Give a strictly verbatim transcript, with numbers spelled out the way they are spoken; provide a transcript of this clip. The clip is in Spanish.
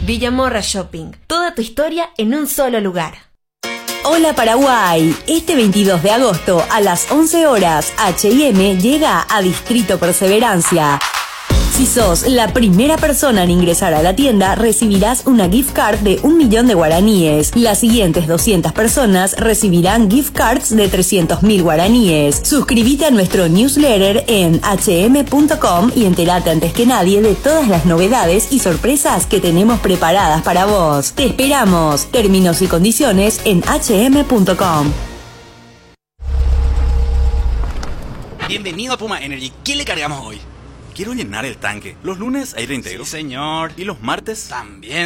Villamorra Shopping. Toda tu historia en un solo lugar. Hola Paraguay, este veintidós de agosto a las once horas H y M llega a Distrito Perseverancia. Si sos la primera persona en ingresar a la tienda, recibirás una gift card de un millón de guaraníes. Las siguientes doscientas personas recibirán gift cards de trescientos mil guaraníes. Suscríbete a nuestro newsletter en h m punto com y entérate antes que nadie de todas las novedades y sorpresas que tenemos preparadas para vos. Te esperamos. Términos y condiciones en h m punto com. Bienvenido a Puma Energy. ¿Qué le cargamos hoy? Quiero llenar el tanque. Los lunes aire íntegro. Sí, señor. ¿Y los martes? También.